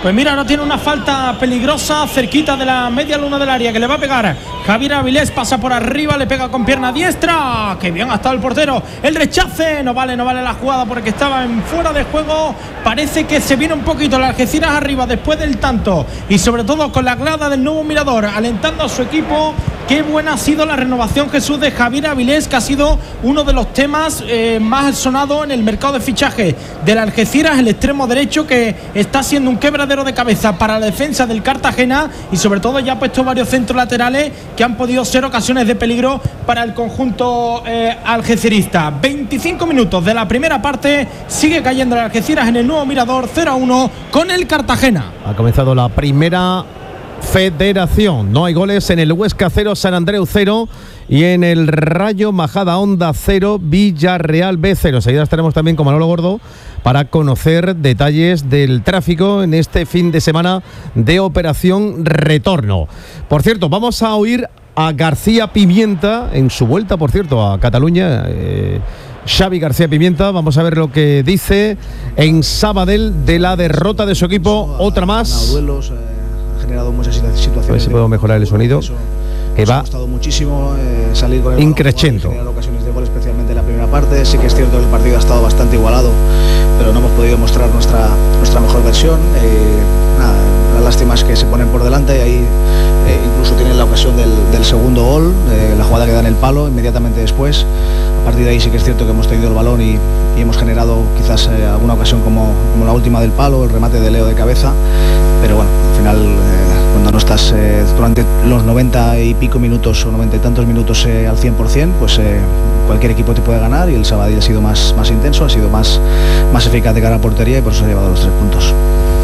Pues mira, ahora tiene una falta peligrosa cerquita de la media luna del área que le va a pegar Javier Avilés, pasa por arriba, le pega con pierna diestra. ¡Qué bien ha estado el portero! El rechace, no vale la jugada porque estaba en fuera de juego. Parece que se viene un poquito el Algeciras arriba después del tanto y sobre todo con la grada del Nuevo Mirador alentando a su equipo. Qué buena ha sido la renovación, Jesús, de Javier Avilés, que ha sido uno de los temas más sonados en el mercado de fichaje del Algeciras, el extremo derecho, que está siendo un quebradero de cabeza para la defensa del Cartagena y sobre todo ya ha puesto varios centros laterales que han podido ser ocasiones de peligro para el conjunto algecirista. 25 minutos de la primera parte, sigue cayendo el Algeciras en el Nuevo Mirador 0-1 con el Cartagena. Ha comenzado la primera federación. No hay goles en el Huesca 0, San Andreu 0 y en el Rayo Majadahonda 0, Villarreal B 0. Enseguida estaremos también con Manolo Gordo para conocer detalles del tráfico en este fin de semana de Operación Retorno. Por cierto, vamos a oír a García Pimienta en su vuelta, por cierto, a Cataluña. Xavi García Pimienta, vamos a ver lo que dice en Sabadell de la derrota de su equipo, otra más. Generado muchas situaciones. A ver si podemos mejorar el sonido. Que va costado muchísimo salir con el increchendo. Generar ocasiones de gol, especialmente en la primera parte. Sí que es cierto que el partido ha estado bastante igualado, pero no hemos podido mostrar nuestra mejor versión. La lástima es que se ponen por delante y ahí incluso tienen la ocasión del segundo gol, la jugada que da en el palo inmediatamente después. A partir de ahí sí que es cierto que hemos tenido el balón y hemos generado quizás alguna ocasión como la última del palo, el remate de Leo de cabeza, pero bueno, al final cuando no estás durante los 90 y pico minutos o 90 y tantos minutos al 100%, pues cualquier equipo te puede ganar y el Sabadell ha sido más intenso, ha sido más eficaz de cara a portería y por eso se ha llevado los 3 puntos.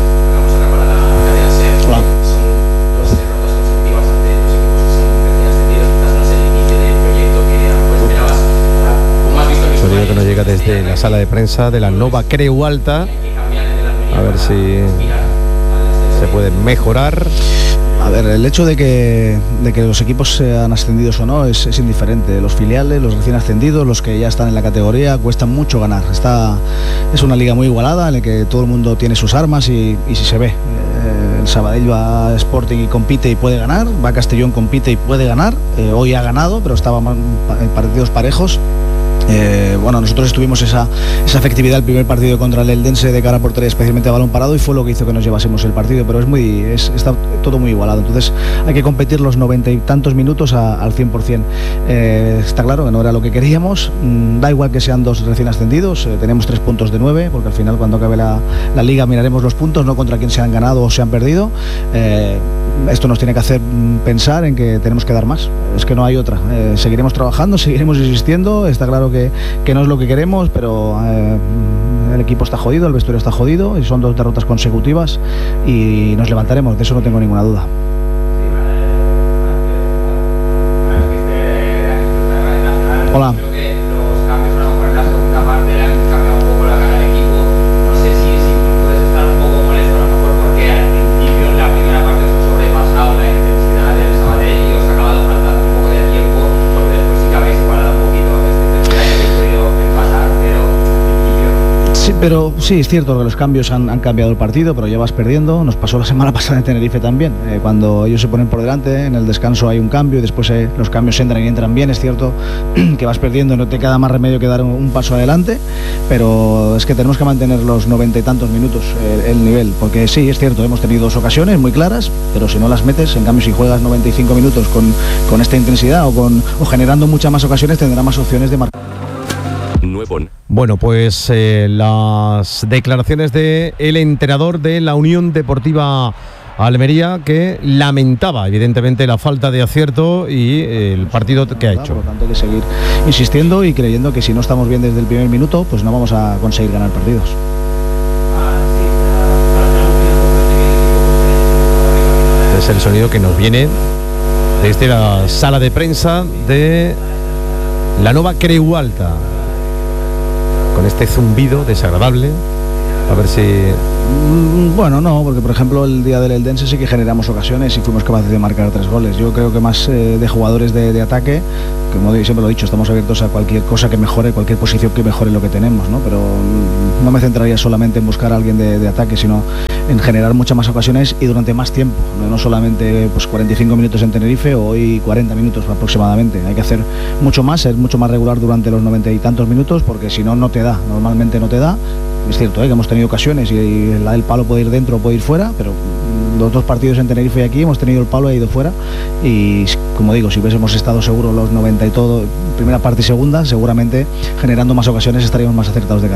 Hola. Que nos llega desde la sala de prensa de la Nova Creu Alta, a ver si se puede mejorar. A ver, el hecho de que los equipos sean ascendidos o no es indiferente. Los filiales, los recién ascendidos, los que ya están en la categoría, cuestan mucho ganar. Es una liga muy igualada en la que todo el mundo tiene sus armas y si se ve, el Sabadell va a Sporting y compite y puede ganar, va a Castellón, compite y puede ganar. Hoy ha ganado, pero estaban en partidos parejos. Bueno, nosotros tuvimos esa efectividad el primer partido contra el Eldense de cara a portería, especialmente a balón parado, y fue lo que hizo que nos llevásemos el partido, pero está todo muy igualado, entonces hay que competir los 90 y tantos minutos al 100%. Está claro que no era lo que queríamos, da igual que sean 2 recién ascendidos, tenemos 3 puntos de 9, porque al final cuando acabe la liga miraremos los puntos, no contra quién se han ganado o se han perdido. Esto nos tiene que hacer pensar en que tenemos que dar más, es que no hay otra. Seguiremos trabajando, seguiremos insistiendo, está claro que no es lo que queremos, pero el equipo está jodido, el vestuario está jodido y son 2 derrotas consecutivas y nos levantaremos, de eso no tengo ninguna duda. Hola. Pero sí, es cierto que los cambios han cambiado el partido, pero ya vas perdiendo. Nos pasó la semana pasada en Tenerife también. Cuando ellos se ponen por delante, en el descanso hay un cambio y después los cambios entran bien. Es cierto que vas perdiendo y no te queda más remedio que dar un paso adelante, pero es que tenemos que mantener los 90 y tantos minutos el nivel, porque sí, es cierto, hemos tenido 2 ocasiones muy claras, pero si no las metes, en cambio si juegas 95 minutos con esta intensidad o generando muchas más ocasiones, tendrás más opciones de marcar. Bueno, pues las declaraciones del entrenador de la Unión Deportiva Almería, que lamentaba evidentemente la falta de acierto y el partido que ha hecho. Por lo tanto hay que seguir insistiendo y creyendo que si no estamos bien desde el primer minuto, pues no vamos a conseguir ganar partidos. Es el sonido que nos viene desde la sala de prensa de la Nova Creu Alta, con este zumbido desagradable. A ver si... Bueno, no, porque por ejemplo el día del Eldense sí que generamos ocasiones y fuimos capaces de marcar 3 goles. Yo creo que más de jugadores de ataque, como siempre lo he dicho, estamos abiertos a cualquier cosa que mejore, cualquier posición que mejore lo que tenemos, ¿no? Pero no me centraría solamente en buscar a alguien de ataque, sino en generar muchas más ocasiones y durante más tiempo, no solamente pues 45 minutos en Tenerife o hoy 40 minutos aproximadamente. Hay que hacer mucho más, ser mucho más regular durante los 90 y tantos minutos, porque si no, no te da, normalmente no te da. Es cierto, que hemos tenido ocasiones y la del palo puede ir dentro o puede ir fuera, pero los dos partidos en Tenerife y aquí hemos tenido el palo y ha ido fuera, y como digo, si hubiésemos estado seguros los 90 y todo, primera parte y segunda, seguramente generando más ocasiones estaríamos más acertados de cara.